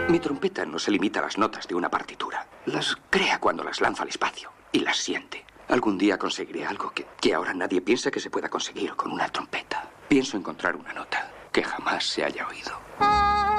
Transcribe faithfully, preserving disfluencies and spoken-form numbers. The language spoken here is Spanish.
Mi trompeta no se limita a las notas de una partitura. Las crea cuando las lanza al espacio y las siente. Algún día conseguiré algo que, que ahora nadie piensa que se pueda conseguir con una trompeta. Pienso encontrar una nota que jamás se haya oído.